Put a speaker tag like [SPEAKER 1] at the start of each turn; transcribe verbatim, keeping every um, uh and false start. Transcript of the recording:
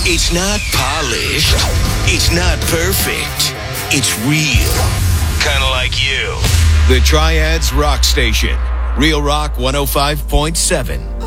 [SPEAKER 1] It's not polished. It's not perfect. It's real. Kind of like you. The Triads Rock Station. Real Rock one oh five point seven.